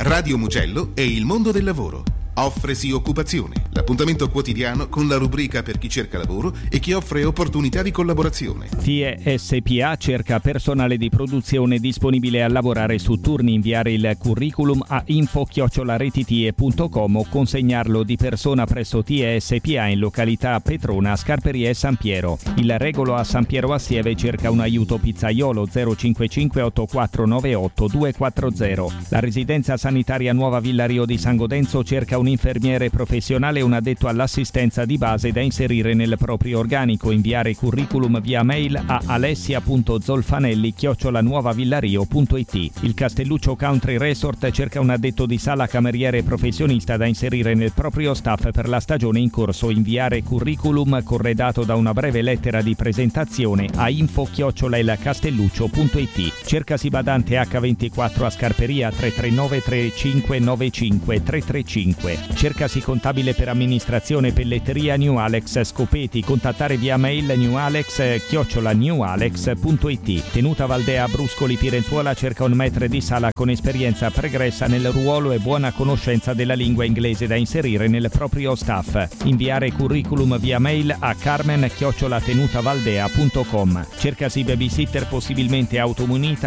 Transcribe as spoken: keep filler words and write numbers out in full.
Radio Mugello e il mondo del lavoro. Offresi occupazione, l'appuntamento quotidiano con la rubrica per chi cerca lavoro e chi offre opportunità di collaborazione. T E S P A cerca personale di produzione disponibile a lavorare su turni. Inviare il curriculum a info chiocciola retitie punto com o consegnarlo di persona presso T E S P A in località Petrona, Scarperie e San Piero. Il Regolo a San Piero Assieve cerca un aiuto pizzaiolo zero cinque cinque otto quattro nove otto due quattro zero. La residenza sanitaria Nuova Villa Rio di San Godenzo cerca un infermiere professionale e un addetto all'assistenza di base da inserire nel proprio organico. Inviare curriculum via mail a alessia punto zolfanelli chiocciola nuovavillario punto it. Il Castelluccio Country Resort cerca un addetto di sala cameriere professionista da inserire nel proprio staff per la stagione in corso. Inviare curriculum corredato da una breve lettera di presentazione a info chiocciola il castelluccio punto it. Cercasi badante acca ventiquattro a Scarperia tre tre nove tre cinque nove cinque tre tre cinque. Cercasi contabile per amministrazione pelletteria New Alex Scopeti. Contattare via mail newalex chiocciola newalex punto it. Tenuta Valdea Bruscoli Pirenzuola cerca un maître di sala con esperienza pregressa nel ruolo e buona conoscenza della lingua inglese da inserire nel proprio staff. Inviare curriculum via mail a carmen chiocciola tenutavaldea punto com. Cercasi babysitter possibilmente automunita